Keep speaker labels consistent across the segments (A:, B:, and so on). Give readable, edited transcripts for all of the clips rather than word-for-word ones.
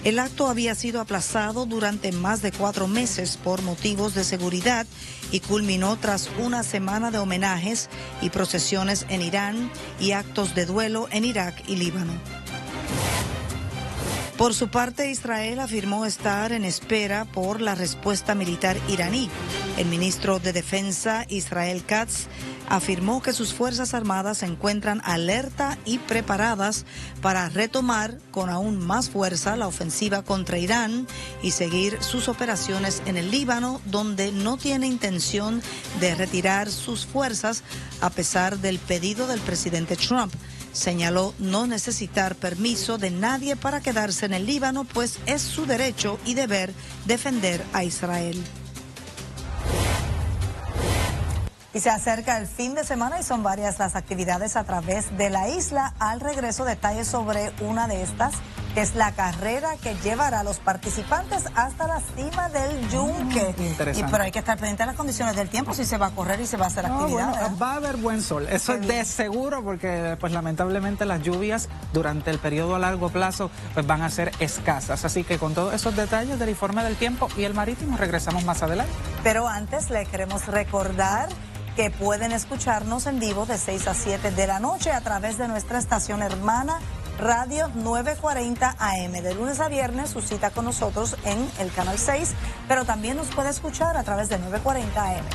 A: El acto había sido aplazado durante más de 4 meses por motivos de seguridad y culminó tras una semana de homenajes y procesiones en Irán y actos de duelo en Irak y Líbano. Por su parte, Israel afirmó estar en espera por la respuesta militar iraní. El ministro de Defensa, Israel Katz, afirmó que sus Fuerzas Armadas se encuentran alerta y preparadas para retomar con aún más fuerza la ofensiva contra Irán y seguir sus operaciones en el Líbano, donde no tiene intención de retirar sus fuerzas a pesar del pedido del presidente Trump. Señaló no necesitar permiso de nadie para quedarse en el Líbano, pues es su derecho y deber defender a Israel. Y se acerca el fin de semana y son varias las actividades a través de la isla. Al regreso, detalles sobre una de estas, que es la carrera que llevará a los participantes hasta la cima del Yunque.
B: Interesante.
A: Pero hay que estar pendiente de las condiciones del tiempo, si se va a correr y se va a hacer actividad.
B: Bueno, va a haber buen sol, eso es de seguro, porque pues lamentablemente las lluvias durante el periodo a largo plazo pues van a ser escasas. Así que con todos esos detalles del informe del tiempo y el marítimo regresamos más adelante.
A: Pero antes le queremos recordar que pueden escucharnos en vivo de 6 a 7 de la noche a través de nuestra estación hermana Radio 940 AM. De lunes a viernes su cita con nosotros en el Canal 6, pero también nos puede escuchar a través de 940 AM.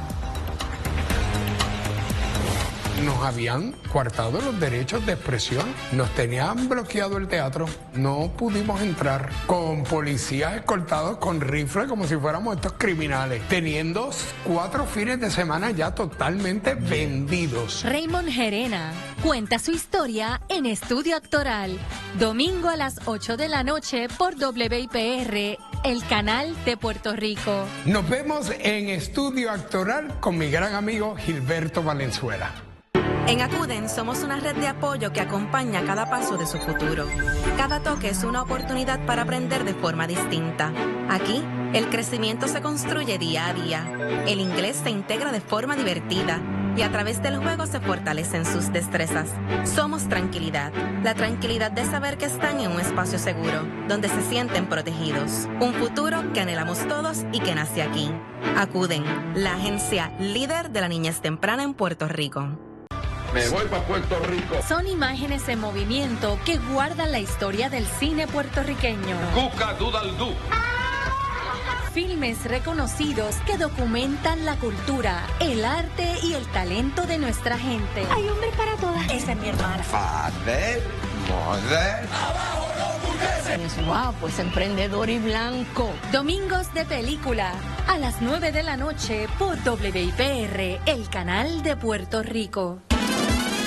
C: Nos habían coartado los derechos de expresión, nos tenían bloqueado el teatro, no pudimos entrar con policías escoltados con rifles como si fuéramos estos criminales, teniendo 4 fines de semana ya totalmente vendidos.
D: Raymond Gerena cuenta su historia en Estudio Actoral, domingo a las 8 de la noche por WIPR, el canal de Puerto Rico.
C: Nos vemos en Estudio Actoral con mi gran amigo Gilberto Valenzuela.
E: En Acuden somos una red de apoyo que acompaña cada paso de su futuro. Cada toque es una oportunidad para aprender de forma distinta. Aquí, el crecimiento se construye día a día. El inglés se integra de forma divertida y a través del juego se fortalecen sus destrezas. Somos tranquilidad, la tranquilidad de saber que están en un espacio seguro, donde se sienten protegidos. Un futuro que anhelamos todos y que nace aquí. Acuden, la agencia líder de la niñez temprana en Puerto Rico.
F: Me voy para Puerto Rico.
D: Son imágenes en movimiento que guardan la historia del cine puertorriqueño.
F: Cuca Dudaldú.
D: Filmes reconocidos que documentan la cultura, el arte y el talento de nuestra gente.
G: Hay hombres para todas.
D: Esa es mi hermana.
F: Father, mother.
G: ¡Abajo los burgueses! Es guapo, es emprendedor y blanco.
D: Domingos de película, a las 9 de la noche por WIPR, el canal de Puerto Rico.